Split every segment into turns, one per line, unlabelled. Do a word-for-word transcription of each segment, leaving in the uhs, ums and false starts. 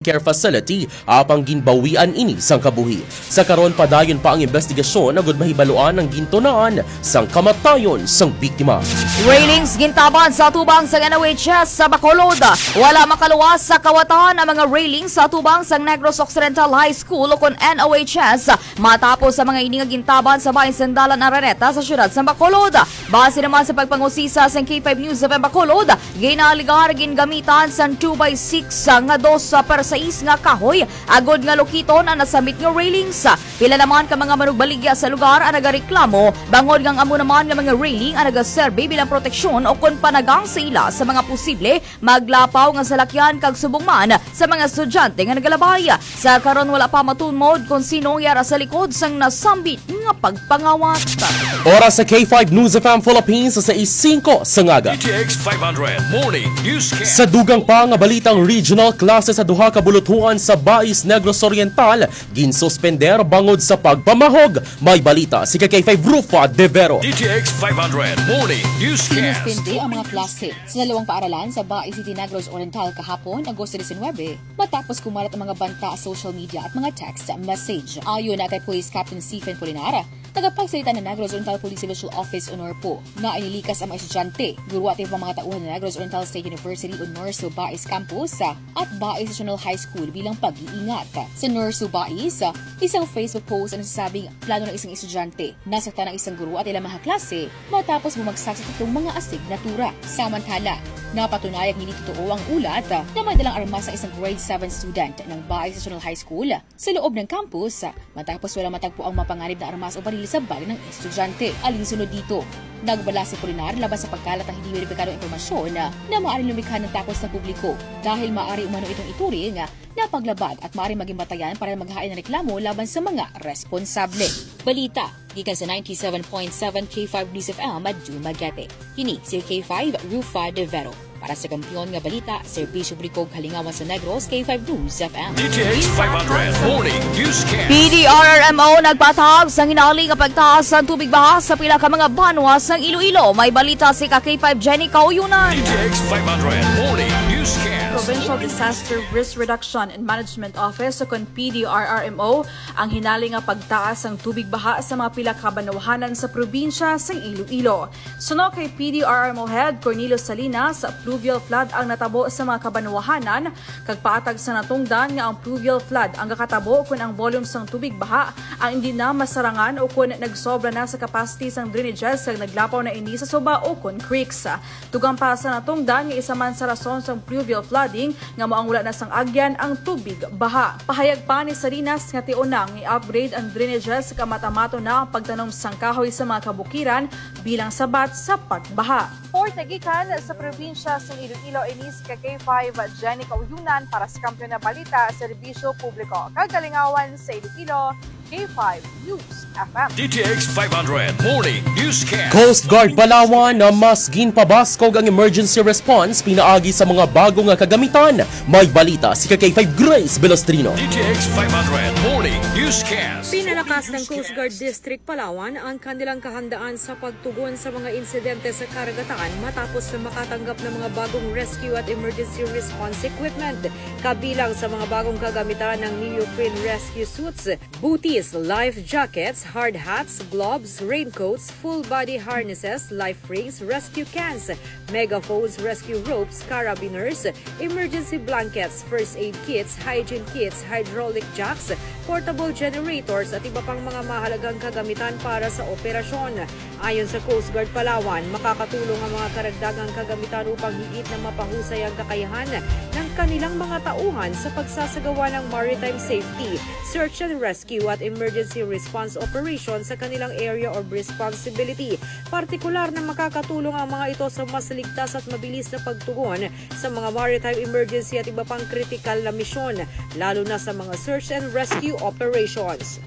care facility apang ginbawian ini sang kabuhi. Sa karon padayon pa ang investigasyon agud mahibaluan ang gintunaan sang kamatayon sang biktima.
Railings gintaban sa tubang sang N O H S sa Bacolod. Wala makaluwas sa kawatan ang mga railings sa tubang sang Negros Occidental High School o kon N O H S matapos sa mga ininga gintaban sa bayan Sandalan Araneta sa siyudad sa Bacolod. Base naman sa pagpangusisa sa K five News of Bacolod, ginaligar gingamitan sa two by six nga dos per sais nga kahoy agod nga lokiton ang nasamit nga railings. Pila naman ka mga manugbaligya sa lugar ang nagareklamo bangod nga amo naman nga mga railing ang nagaserbe bilang proteksyon o kon panagang sa ila sa mga posible maglapaw nga salakyan kag subong man sa mga estudyante nga nagalabay. Sa karon wala pa matunmod kung sino yara sa likod sang nasambit nga pagpangawat.
Oras sa K five News F M Philippines sa five sa ngaga.
D T X five hundred Morning Newscast.
Sa dugang pa nga balitang regional klase sa duha ka bulutuhan sa Bais Negros Oriental ginsuspender bangod sa pagpamahog. May balita si K five Rufa De Vero.
D T X five hundred Morning Newscast.
Sinuspende ang mga klase sa dalawang paaralan sa Bais City Negros Oriental kahapon, Agosto nineteen, matapos kumalat ang mga banta sa social media at mga text message. Ayon na kay Police Captain Stephen Polinara, tagapagsalita ng Negros Oriental Police Divisional Office o NORPO na inilikas ang mga estudyante, guro at ibang mga tauhan ng Negros Oriental State University o Norsu Bais Campus at Bais National High School bilang pag-iingat. Sa Norsu Bais, isang Facebook post ang nasasabing plano ng isang estudyante nasaktan ng isang guro at ilang mga klase matapos bumagsak sa tatlong mga asignatura. Samantala, napatunayang hindi totoo ang ulat na may dalang armas ang isang grade seven student ng Bais National High School sa loob ng campus matapos wala matagpo ang mapanganib na armas o baril sa bag ng estudyante. Alinsunod dito, nagbala si Polinar labas sa pagkalat ng hindi veripikadong impormasyon na, na maaaring lumikha ng takot sa publiko dahil maaari umano itong ituring na paglabag at maaaring maging batayan para maghain ng reklamo laban sa mga responsable. Balita, gikan sa ninety-seven point seven K five News F M at Dumaguete. Kini si K five Rufa De Vero. Para sa kampiyon nga balita, Serbisyo Publiko Halingawan sa Negros, K five News F M.
D T X five hundred Morning Newscast.
P D R R M O nagpatag sa hinali nga pagtaas ng tubig baha sa pila ka mga banwa sa Iloilo. May balita si K five Jenny Kauyunan.
D T X five hundred Morning Newscast.
Provincial Disaster Risk Reduction and Management Office o kon P D R R M O ang hinali nga pagtaas ng tubig baha sa mga pila ka banwahanan sa probinsya sa Iloilo. Suno kay P D R R M O Head Cornelio Salinas, pluvial flood ang natabo sa mga kabanwahanan kag paatag sa natungdan nga ang pluvial flood ang kakatabo kung ang volume sang tubig baha ang hindi na masarangan o kung nagsobra na sa capacity sang drainages kag naglapaw na ini sa suba o kun creeks. Tugang pa sa natungdan nga isa man sa rason sang pluvial flooding nga moang wala na sang agyan ang tubig baha. Pahayag pa ni Salinas nga tion nang i-upgrade ang drainages kag matamato na ang pagtanom sang kahoy sa mga kabukiran bilang sabat sa pagbaha.
For tagikan sa probinsya sa Iloilo, ini si K five Jenny Kauyunan para sa kampiyon na balita, Serbisyo Publiko Kagalingawan sa Iloilo, K five News F M.
D T X five hundred Morning Newscast.
Coast Guard Palawan na mas ginpabaskog ang emergency response pinaagi sa mga bago nga kagamitan. May balita si K five Grace Velostrino.
D T X five hundred Morning Newscast.
Pinalakas ng Coast Guard District Palawan ang kanilang kahandaan sa pagtugon sa mga insidente sa karagatan matapos na makatanggap ng mga bagong rescue at emergency response equipment. Kabilang sa mga bagong kagamitan ng neoprene rescue suits, booties, life jackets, hard hats, gloves, raincoats, full-body harnesses, life rings, rescue cans, megaphones, rescue ropes, carabiners, emergency blankets, first aid kits, hygiene kits, hydraulic jacks, portable generators at iba pang mga mahalagang kagamitan para sa operasyon. Ayon sa Coast Guard Palawan, makakatulong ang mga karagdagang kagamitan upang higit na mapahusay ang kakayahan ng kanilang mga tauhan sa pagsasagawa ng maritime safety, search and rescue at emergency response operation sa kanilang area of responsibility. Partikular na makakatulong ang mga ito sa mas ligtas at mabilis na pagtugon sa mga maritime emergency at iba pang kritikal na misyon, lalo na sa mga search and rescue operations.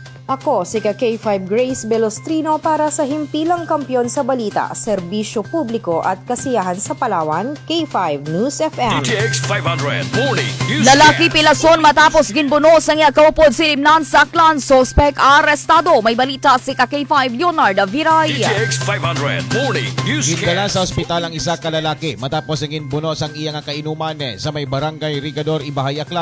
Ako si K five Grace Velostrino para sa himpilang kampiyon sa balita, Serbisyo Publiko at Kasiyahan sa Palawan, K five News F M.
D T X five hundred Morning Newscast.
Lalaki pilason matapos ginbunos ang iya kaupod silimnan sa Aklan, suspect arestado. May balita si K five Leonard Viray.
D T X five hundred Morning Newscast.
Gindala sa ospital ang isa ka lalaki matapos ang ginbunos ang iya nga kainuman sa may barangay Rigador, Ibahay, Aklan.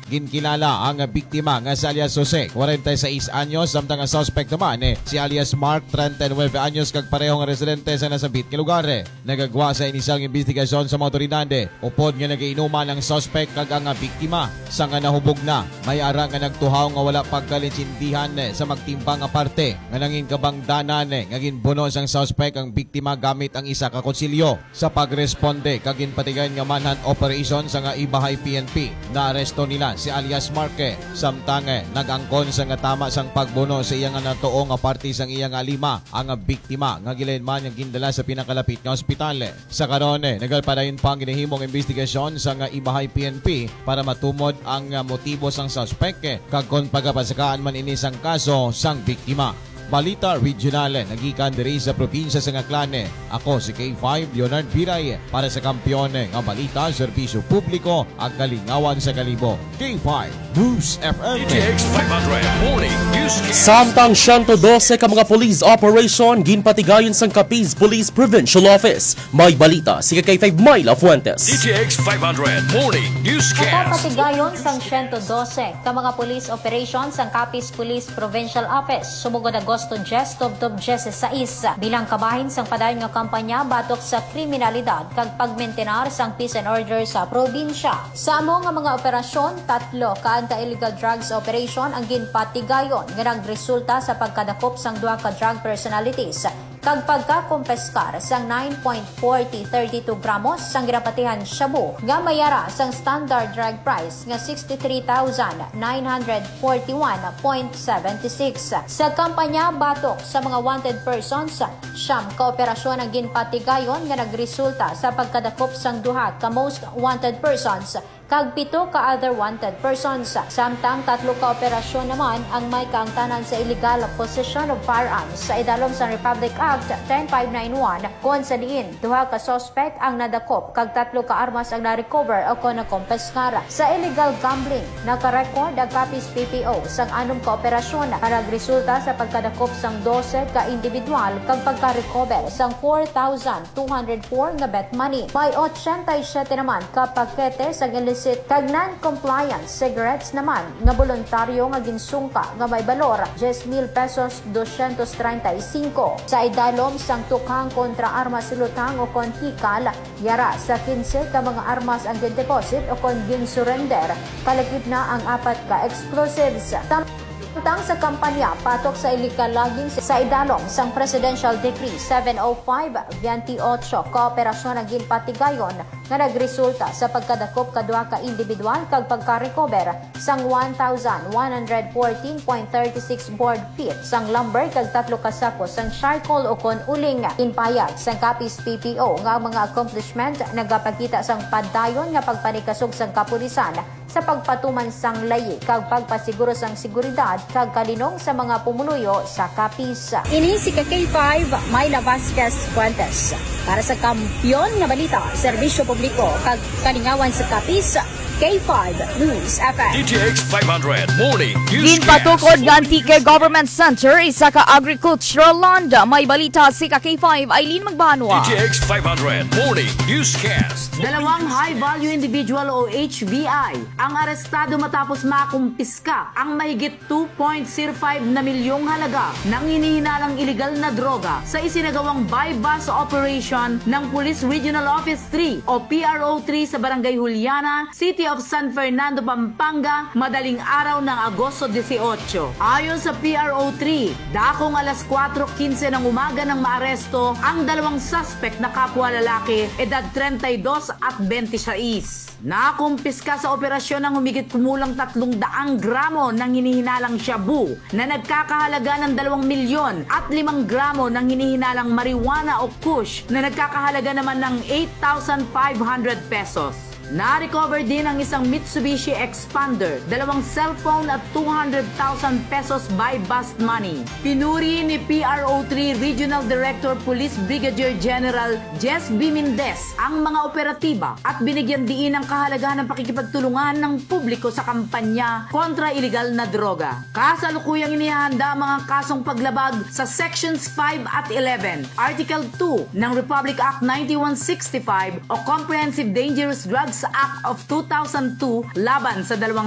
Ginkilala ang biktima nga si alias Jose, forty-six anyos, samtang ang suspect naman eh, si alias Mark, thirty-nine anyos, kag parehong residente sa nasabit nga lugar. Nagagwa sa inisang investigasyon sa mga otoridade, upod nga nagainuman ang suspect kag ang biktima sa nga nahubog na. May ara nga nagtuhaw nga wala pagkalinsindihan sa magtimbang nga parte nga nangin kabangdanan nga ginbuno sang suspect ang biktima gamit ang isa ka konsilyo. Sa pagresponde kag ginpatigan nga manhunt operation sa nga Ibahay P N P, naaresto nila si alias Marque, samtang eh, nagangkon sa nga tama sang pagbuno sa iyang nga natuo nga parte sang iyang nga lima ang biktima nga gilainman nga gindala sa pinakalapit nga ospital. Sa karon eh, nagalpadayon pa ang ginahimong investigasyon sa nga Ibahay P N P para matumod ang uh, motibo sang suspect eh, kag kon pagapasakaan man ini sang kaso sang biktima. Balita Regional, nagikan diri sa probinsya sa Ngaclane. Ako si K five Leonard Viray para sa kampiyon nga balita, serbisyo publiko at kalingawan sa kalibo. K five News F M.
D T X five hundred Morning Newscast.
Samtang one twelve ka mga police operation ginpatigayon sang Capiz Police Provincial Office. May balita si K five Myla Fuentes.
D T X five hundred Morning Newscast.
Kapatigayon sang one twelve ka mga police operations sang Capiz Police Provincial Office sumugod Agosto Jes Tubtob Jes sais bilang kabahin sang padayon nga kampanya batok sa kriminalidad kag pagmaintenar sang peace and order sa probinsya. Sa amo nga mga operasyon, tatlo ka anti-illegal drugs operation ang ginpatigayon nga nagresulta sa pagkadakop sang duha ka drug personalities kag pagkakompeskar sang nine point four zero three two gramos sang ginapatihan shabu nga mayara sang standard drug price nga sixty-three thousand nine hundred forty-one point seven six. Sa kampanya batok sa mga wanted persons, siyam ka operasyon ang ginpatigayon nga nagresulta sa pagkadakop sang duha ka most wanted persons kag pito ka other wanted persons. Samtang tatlo ka operasyon naman ang may kaangtanan sa illegal possession of firearms sa idalom sa Republic Act ten five ninety-one kon sa diin duha ka suspect ang nadakop kag tatlo ka armas ang na-recover o kon nakompeskara. Sa illegal gambling, nakarecord ang Capiz P P O sang anom ka operasyon na nagresulta sa pagkadakop sang twelve ka individual kag pagka-recover sang four thousand two hundred four nga bet money. May eighty-seven naman ka pakete sang illicit kag non-compliant cigarettes naman nga voluntaryo nga ginsungka nga may balor ten mil pesos two thirty-five. Sa idalom sang tukhang kontra armas lutang o kon hikal, yara sa fifteen ka mga armas ang gin-deposit o kon gin-surrender, kalagip na ang apat ka explosives. Utang sa kampanya patok sa illegal logging sa idalong sang Presidential Decree seven oh five twenty-eight kooperasyon ang ginpatigayon nga nagresulta sa pagkadakop kadua ka individual kag pagka-recover sang one thousand one hundred fourteen point three six board feet sang lumber kag tatlo ka sako sang charcoal o kon uling. Inpayag sang Capiz P P O nga ang mga accomplishment nagapakita sang padayon nga pagpanikasog sang kapulisan sa pagpatuman sang layi kag pagpasiguro sang seguridad kag kalinong sa mga pumuluyo sa Capiz.
Ini si K five Myla Vasquez Fuentes para sa kampiyon nga balita, serbisyo publiko kag kalingawan sa Capiz. K five News F M.
D T X five hundred Morning Newscast.
Ginpatukod nga Antique Government Center isa ka agricultural land. May balita si K five Eileen Magbanwa.
D T X five hundred Morning Newscast.
Dalawang high-value individual o H V I ang arestado matapos makumpiska ang mahigit two point zero five na milyong halaga ng hinihinalang iligal na droga sa isinagawang buy-bust operation ng Police Regional Office three o P R O three sa Barangay Juliana, City of San Fernando, Pampanga, madaling araw ng Agosto eighteen. Ayon sa P R O three, dakong alas four fifteen ng umaga nang maaresto ang dalawang suspect na kapwa lalaki, edad thirty-two at twenty-six. Nakumpiska sa operasyon ng humigit kumulang tatlong daang gramo ng hinihinalang shabu na nagkakahalaga ng dalawang milyon at limang gramo ng hinihinalang marijuana o kush na nagkakahalaga naman ng eight thousand five hundred pesos. Na-recover din ang isang Mitsubishi Expander, dalawang cellphone at two hundred thousand pesos by bust money. Pinuri ni P R O three Regional Director Police Brigadier General Jess B. Mendez ang mga operatiba at binigyan diin ang kahalagahan ng pakikipagtulungan ng publiko sa kampanya kontra iligal na droga. Kasalukuyang inihahanda mga kasong paglabag sa Sections five at eleven, Article two ng Republic Act ninety-one sixty-five o Comprehensive Dangerous Drugs Act of two thousand two laban sa dalawang suspect.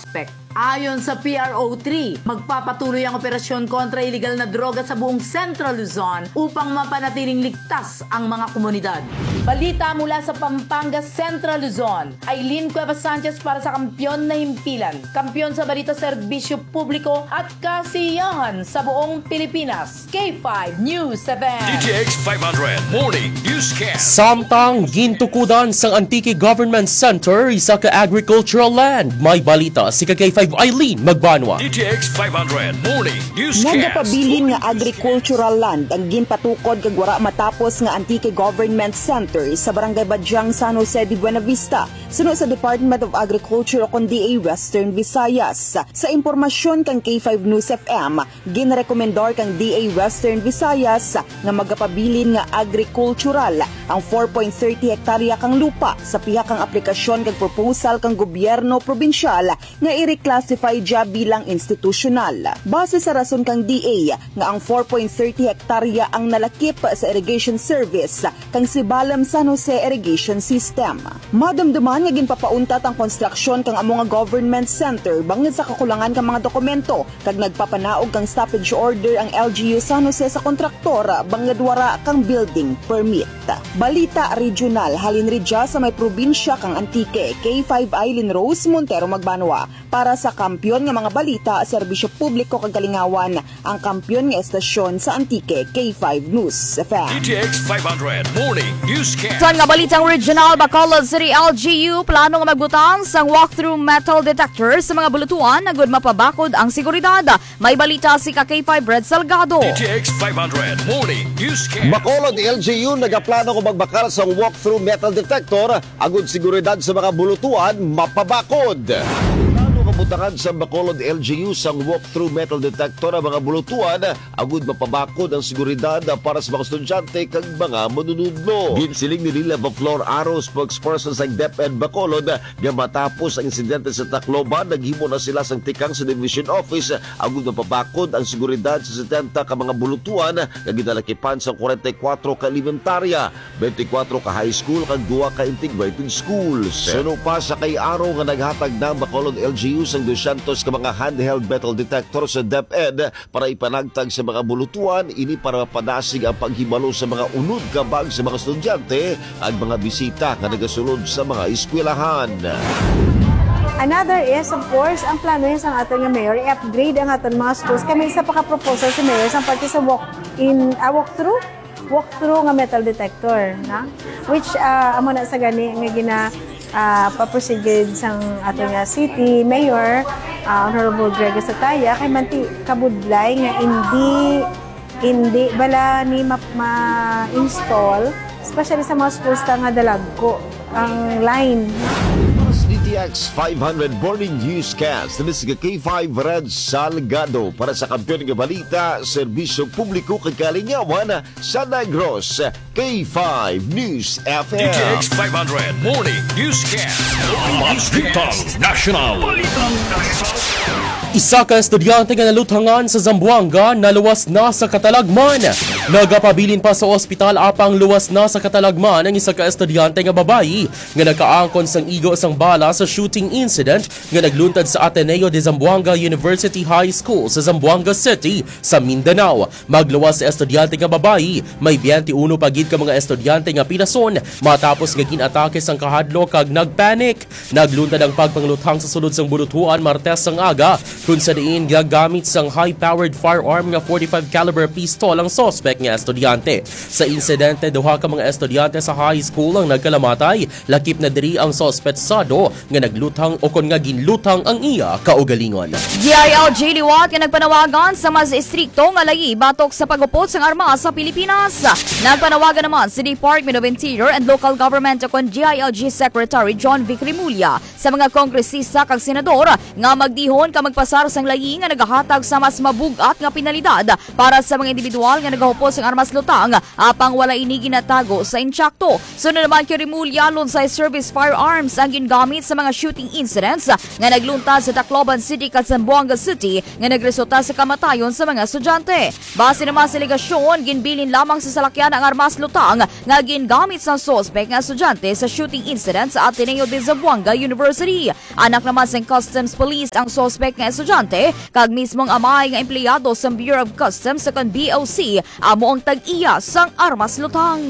suspect. Ayon sa P R O three, magpapatuloy ang operasyon kontra iligal na droga sa buong Central Luzon upang mapanatiling ligtas ang mga komunidad. Balita mula sa Pampanga, Central Luzon. Aileen Cuevas Sanchez para sa Kampyon na Himpilan. Kampyon sa balita, serbisyo publiko at kasiyahan sa buong Pilipinas. K five News seven.
D T X five hundred Morning Newscast.
Samtang gintukudan sa Antique Government Center isa ka agricultural land. May balita si K five Aileen Magbanwa.
D T X five hundred Morning Newscast.
Nagapabilin nga agricultural land ang ginpatukod kag wara matapos nga Antique Government Center sa Barangay Badyang, San Jose de Buena Vista, sunod sa Department of Agriculture o D A Western Visayas. Sa impormasyon kang K five News F M, ginrekomendar kang D A Western Visayas nga magapabilin nga agricultural ang four point three zero hektarya kang lupa sa pihakang aplikasyon kag proposal kang gobyerno probinsyal nga i-reclassify dya bilang institusyonal. Base sa rason kang D A nga ang four point three zero hektarya ang nalakip sa irrigation service kang Sibalam San Jose Irrigation System. Madamdaman nga ginpapauntat ang konstruksyon kang among nga government center bangod sa kakulangan kang mga dokumento kag nagpapanaog kang stoppage order ang L G U San Jose sa kontraktor bangod wara kang building permit. Balita regional, halin ridya sa may probinsya kang Antique. K five Aileen Rose Montero Magbanwa para sa Kampyon nga mga balita, serbisyo publiko kag kalingawan, ang Kampyon nga estasyon sa Antique. K five News F M.
D T X five hundred Morning Newscast.
Saan nga balitang regional, Bacolod City L G U plano nga magbutang sang walkthrough metal detector sa mga bulutuan na good mapabakod ang seguridad. May balita si K five Red Salgado.
D T X five hundred Morning Newscast.
Bacolod L G U nagaplano ko magbakal sa walkthrough metal detector agud seguridad sa mga bulutuan mapabakod. Butangan sa Bacolod L G U sang walk-through metal detector ang mga bulutuan agud mapabakod ang seguridad para sa mga estudyante kag mga manunudlo. Ginsiling ni Lila Baflor Aro, spokesperson sa DepEd Bacolod, nga matapos ang insidente sa Tacloban, naghimo na sila sang tikang sa Division Office agud mapabakod ang seguridad sa setenta ka mga bulutuan nga gidalakipan sa forty-four ka elementarya, twenty-four ka high school kag two ka integrated schools. Suno pa sa kay Aro nga naghatag ng Bacolod L G U ang two hundred ka mga handheld metal detector sa DepEd para ipanagtag sa mga bulutuan, ini para mapadasig ang paghibalo sa mga unod kabag sa mga estudyante at mga bisita nga nagasulod sa mga eskwelahan.
Another is, of course, ang plano sa ating mayor, i-upgrade ang ating mga schools. Kami isa paka-proposal si mayor sa parte sa walk in a walkthrough walkthrough nga metal detector, na which uh, amo na sa gani nga gina Uh, paprosigid sang ating uh, city mayor, uh, Honorable Gregor Sataya, kay manti kabudlay nga hindi hindi bala ni ma-install, especially sa mga schools nga dalagko ang line.
D T X five hundred Morning Newscast. This is K five Red Salgado para sa Kampyon nga balita, serbisyo publiko kag kalingawan sa Negros. K five News F M.
D T X five hundred Morning Newscast. Balitang National.
Isa ka estudyante nga naluthangan sa Zamboanga naluwas na sa katalagman. Nagapabilin pa sa ospital apang luwas na sa katalagman ang isa ka estudyante nga babayi nga nakaangkon sang igo sang bala sa shooting incident nga nagluntad sa Ateneo de Zamboanga University High School sa Zamboanga City sa Mindanao. Magluwas sa estudyante nga babayi, may twenty-one pagid ka mga estudyante nga pinason matapos nga ginatake sang kahadlok kag nagpanic. Nagluntad ang pagpangluthang sa sulod sang bulutuan Martes sang aga kung sa diin gagamit sang high-powered firearm nga forty-five caliber pistol ang suspect nga estudyante. Sa insidente, duha ka mga estudyante sa high school ang nagkalamatay. Lakip na diri ang suspetsado nga naglutang o kon nga ginlutang ang iya kaugalingon.
D I L G liwat nga nagpanawagan sa mas istrikto nga layi batok sa pagupot sang armas sa Pilipinas. Nagpanawagan naman si Department of Interior and Local Government o kon D I L G Secretary John Vic Rimulya sa mga kongresista kag senador nga magdihon ka magpasar sang layi nga nagahatag sa mas mabugat nga penalidad para sa mga individual nga nagahupos sang armas lutang apang wala ini ginatago sa insyakto. Sunod naman kay Rimulya, sa service firearms ang gingamit sa mga shooting incidents nga nagluntad sa Tacloban City kag Zamboanga City nga nagresulta sa kamatayon sa mga estudyante. Base naman sa ligasyon, ginbilin lamang sa salakyan ang armas lutang nga gingamit sa suspect nga estudyante sa shooting incident sa Ateneo de Zamboanga University. Anak naman sa Customs Police ang suspect nga estudyante kag mismong amay nga empleyado sa Bureau of Customs sa B O C amo ang tag-iya sang armas lutang.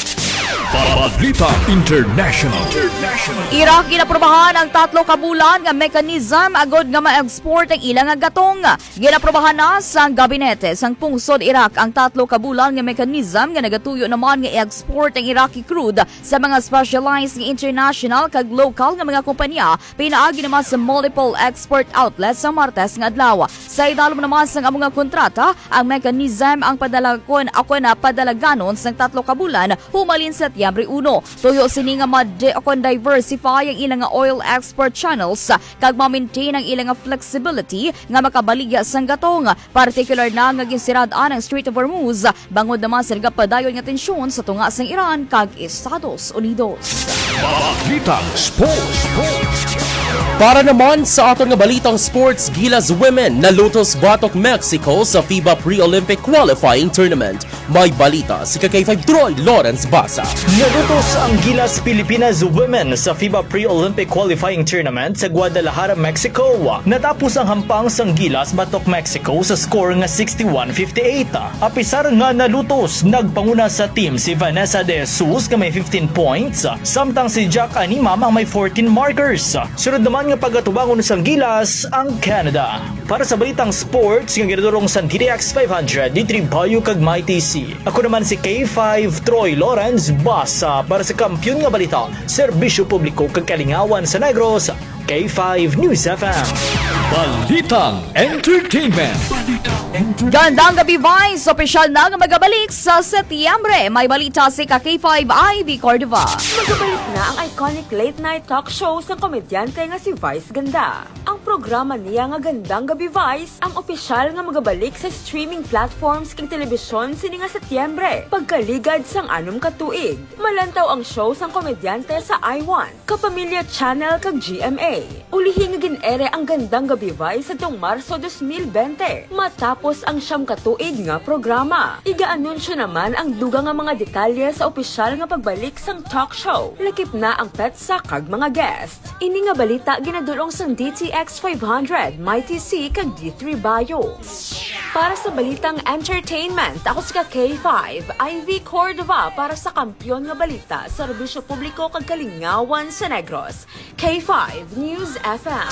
Balita International. International.
Iraq ginaprobahan ang tatlo ka bulan nga mekanizm agod nga ma-export ang ilang nga gatong. Ginaprobahan na sa gabinete sang pungsod Iraq ang tatlo ka bulan nga mekanizm nga nagatuyo naman nga i-export ang Iraqi crude sa mga specialized nga international kag local nga mga kompanya pinaagi naman sa multiple export outlets sa Martes nga adlaw. Sa idalom naman sang among nga kontrata, ang mekanizm ang padalakon ako na padalaganon sang tatlo ka bulan humalin sa Setyembre uno. Tuyo sini nga ma-diversify ang ilang nga oil export channels kag ma-maintain ang ilang nga flexibility nga makabaligya sang gatong. Particular na nga ginsirad-an ang Strait of Hormuz bangod naman sa nagapadayon nga tensyon sa tunga sang Iran kag Estados Unidos.
Balitang Sports.
Para naman sa aton nga balitang sports, Gilas Women nalutos batok Mexico sa FIBA Pre-Olympic Qualifying Tournament. May balita si K five Troy Lawrence Basa.
Nalutos ang Gilas Pilipinas Women sa FIBA Pre-Olympic Qualifying Tournament sa Guadalajara, Mexico. Natapos ang hampang sang Gilas batok Mexico sa score nga sixty-one fifty-eight. Apisar nga nalutos, nagpanguna sa team si Vanessa De Jesus nga may fifteen points, samtang si Jack Animam ang may fourteen markers. Sunod naman nga pagatubangon sang Gilas ang Canada. Para sa balitang sports nga ginadurong sa D T X five hundred, D three Bayo kag May T C. Ako naman si K five Troy Lawrence Basa para sa kampyon nga balita, serbisyo publiko kag kalingawan sa Negros, K five News F M.
Balitang Entertainment.
Gandang gabi, Vice! Opisyal na nga magabalik sa Setyembre. May balita si K five Ivy Cordova.
Magabalik na ang iconic late-night talk show sa komedyante nga si Vice Ganda. Ang programa niya nga Gandang Gabi Vice, ang opisyal nga magabalik sa streaming platforms king telebisyon sini nga Setyembre, pagkaligad sang anom ka tuig. Malantaw ang show sang komedyante sa I one, Kapamilya Channel kag G M A. Ulihin nga gin-ere ang Gandang Gabi Vice sa tong Marso twenty twenty, matapos ang siyam ka tuig nga programa. Iga-anunsyo naman ang dugang nga mga detalye sa opisyal nga pagbalik sang talk show. Lakip na ang petsa kag mga guest. Ini nga balita ginadulong sang D T X five hundred, May T C kag D three Bayo. Para sa balitang entertainment, ako si K five Ivy Cordova para sa kampyon nga balita, serbisyo publiko kag kalingawan sa Negros, K five News F M.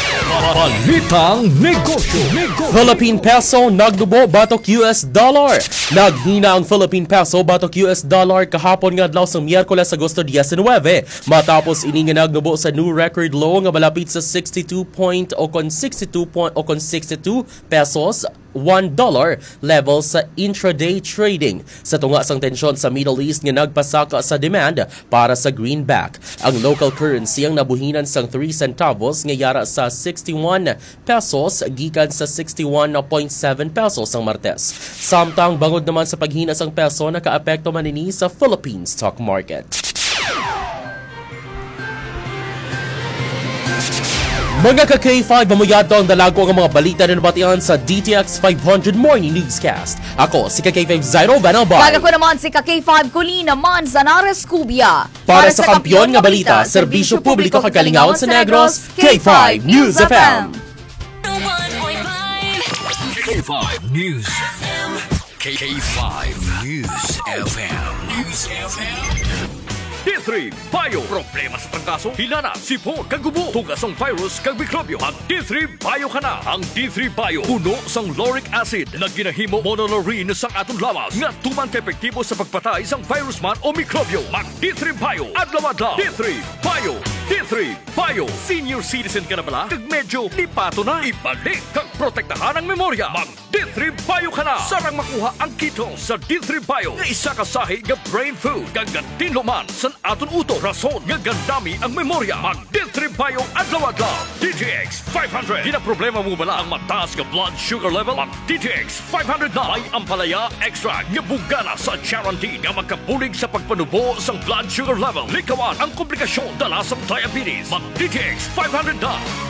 Balitang Negosyo. Negosyo.
Philippine Peso nagdubo batok U S Dollar. Naghina ang Philippine Peso batok U S Dollar kahapon nga adlaw sa Miyerkules, Agosto nineteen, matapos ini nga nagdubo sa new record low nga malapit sa sixty-two point o kon sixty-two point o kon sixty-two pesos one dollar level sa intraday trading. Sa tunga sang tensyon sa Middle East nga nagpasaka sa demand para sa greenback. Ang local currency ang nabuhinan sang three centavos nga yara sa sixty-one pesos gikan sa sixty-one point seven pesos ang Martes. Samtang bangod naman sa paghina sang peso, nakaapekto man ini sa Philippine stock market. Mga ka K five, mamuyado ang dalago ang mga balita na nabatian sa D T X five hundred Morning Newscast. Ako si K five Zairo Vanabay.
Pag ako naman si K five Colina Manzanares Cubia.
Para, Para sa kampyon nga balita, serbisyo publiko kag kalingawan sa Negros, K five News F M.
K five News F M. K five News F M. News F M. D three Bio. Problema sa trangkaso, hilana, sipon, kagubo, tugas ang virus, kag mikrobyo. Ang D three Bio ka na. Ang D three Bio, puno sang lauric acid na ginahimo monolaurin sang atong lawas nga tuman ka epektibo sa pagpatay sang virus man o mikrobyo. Mag D three Bio, adlaw-adlaw. D three Bio. D three Bio. Senior citizen ka na bala? Kag medyo lipato na. Ibalik kag protektahan ang memorya. Mag D three Bio ka na. Sarang makuha ang kito sa D three Bio nga isa ka sahi nga brain food kag gatinlo man sa aton uto, rason nga gandami ang memorya. Mag D three Bio adlaw-adlaw. D T X five hundred. Di na problema mo bala ang mataas nga blood sugar level? Mag D T X five hundred na. May ampalaya extra nga bugana sa guarantee nga magkabulig sa pagpanubo sang blood sugar level. Likawan ang komplikasyon dala sa diabetes. Mag D T X five hundred na.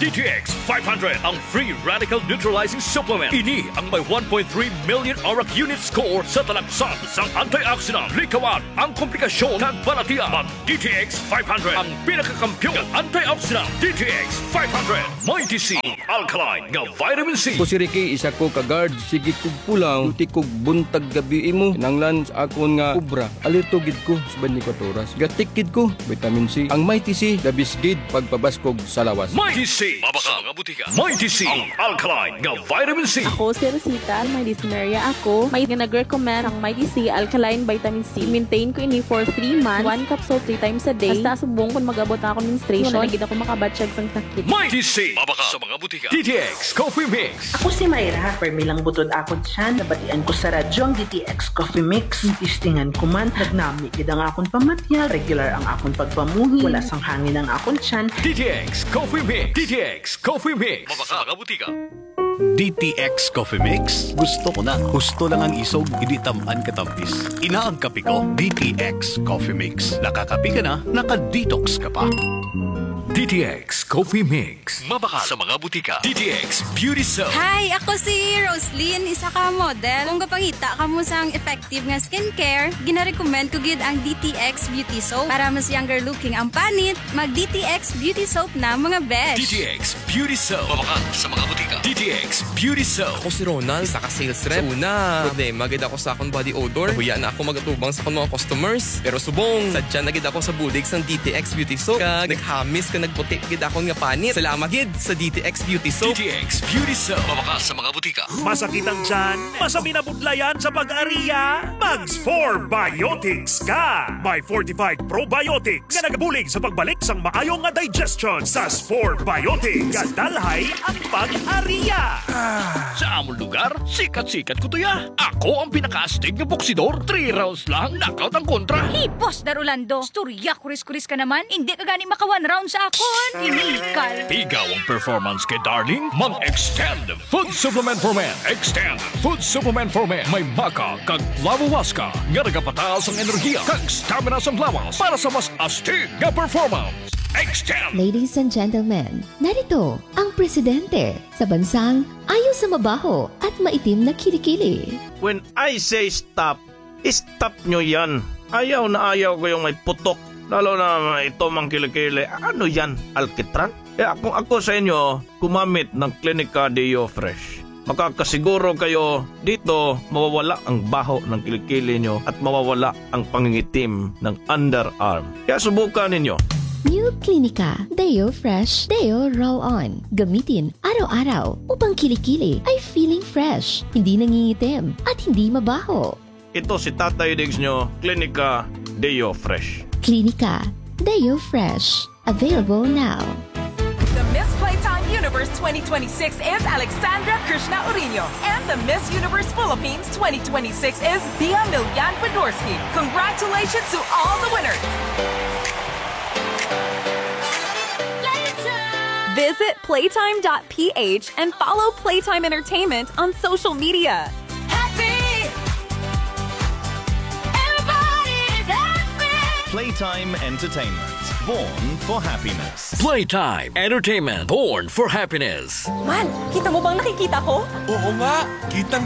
D T X five hundred, ang free radical neutralizing supplement. Ini ang may one point three million auric unit score sa talagsan sang antioxidant. Likawan ang komplikasyon ng balatian. Mag D T X five hundred, ang pinakakampyon ng antioxidant. D T X five hundred, Mighty C, alkaline nga vitamin C.
Ko si Ricky, isa ko ka-guard. Sige kog pulang, uti kog buntag gabi imo. Nanglan sa akon nga kubra. Alito gid ko sa twenty-four oras. Gatik gid ko, vitamin C. Ang Mighty C, dabis gid pagpabaskog sa lawas.
Mighty C, mabaka mga butika. Mighty C, ang alkaline nga vitamin C.
Ako si Rosita, may dyspnea ako. May nag-recommend ang Mighty C alkaline vitamin C. Maintain ko ini for three months. One capsule three times a day. Basta subong kung mag-abot ako menstruation. Wala gid ako makabatsyag sang sakit.
Mighty C, mabaka sa mga butika. D T X Coffee Mix.
Ako si Mayra. Permilang butod akon siya. Nabatian ko sa radyo ang D T X Coffee Mix. Tistingan ko man. Nagnami gid ang akon pamatyal. Regular ang akon pagpamuhi. Wala sang hangin ang akon tiyan.
D T X Coffee Mix. D T X Coffee Mix. Mabaka sa mga butika.
D T X Coffee Mix. Gusto ko na. Gusto lang ang isog, hindi tamaan katampis. Ina ang kape ko, D T X Coffee Mix. Nakakapi ka na, naka-detox ka pa.
D T X Coffee Mix. Mabaka sa mga butika. D T X Beauty Soap.
Hi, ako si Roslyn, isa ka model. Kung kapangita ka mo sang effective nga skincare, gina-recommend ko gid ang D T X Beauty Soap. Para mas younger looking ang panit, mag-D T X Beauty Soap na mga besh.
D T X Beauty Soap. Mabaka sa mga butika. D T X Beauty Soap.
Ako si Ronald, isa ka sales rep. Una, problema gid ako sa akong body odor. Huya na ako magatubang sa akong mga customers. Pero subong, sadya na gid ako sa budig sang D T X Beauty Soap. Kag naghamis ka nagputi gid akong nga panit. Salamat gid sa D T X Beauty Soap.
D T X Beauty Soap. Mabaka sa mga butika.
Masakit ang tiyan? Masami na budlayan sa pag-ariya? Mags four Biotics ka! May fortified probiotics nga nagabulig sa pagbalik sang maayong nga digestion sa four Biotics. Kadalhay ang pag-ariya.
Sa among lugar, sikat-sikat ko to ya. Ako ang pinaka-astig na boksidor. Three rounds lang, knockout ang kontra.
Hey, Boss Darulando, storya kuris-kuris ka naman. Hindi ka gani maka one round sa akon. Inikal.
Ikaw ang performance kay darling. Mag-extend food supplement for men. Extend food supplement for men. May maka kag lawawaska. Nga nagapataas ang enerhiya kag stamina sa lawas para sa mas astig nga performance. Extend.
Ladies and gentlemen, narito ang presidente sa bansang ayaw sa mabaho at maitim na kilikili.
When I say stop, stop nyo yan. Ayaw na ayaw ko yung may putok. Lalo na ito mang kilikili. Ano yan? Alkitran? Eh kung ako sa inyo, gumamit ng Clinica Deo Fresh. Makakasiguro kayo dito mawawala ang baho ng kilikili nyo at mawawala ang pangingitim ng underarm. Kaya subukan ninyo.
New Clinica Deo Fresh Deo Roll-On. Gamitin araw-araw upang kilikili ay feeling fresh, hindi nangingitim at hindi mabaho.
Ito si Tatay Diggs nyo, Clinica Deo Fresh.
Clinica Deo Fresh. Available now.
The Miss Playtime Universe twenty twenty-six is Alexandra Krishna Urino, and the Miss Universe Philippines twenty twenty-six is Bia Milyan Fedorsky. Congratulations to all the winners! Visit playtime dot p h and follow Playtime Entertainment on social media. Happy!
Everybody's happy! Playtime Entertainment. Born for happiness.
Playtime Entertainment. Born for happiness.
Man, kita mo bang nakikita ko?
Oo nga, kitang